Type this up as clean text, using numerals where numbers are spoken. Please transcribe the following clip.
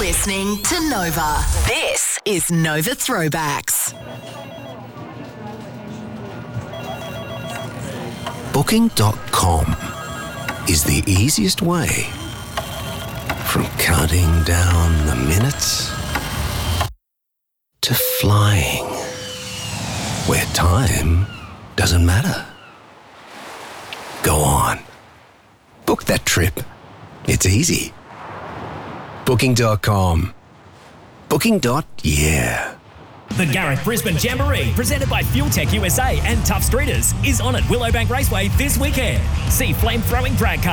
listening to Nova. This is Nova Throwbacks. Booking.com is the easiest way from counting down the minutes to flying where time doesn't matter. Go on. Book that trip. It's easy. Booking.com. Booking.yeah. The Gareth Brisbane Jamboree, presented by FuelTech USA and Tough Streeters, is on at Willowbank Raceway this weekend. See flame-throwing drag cars,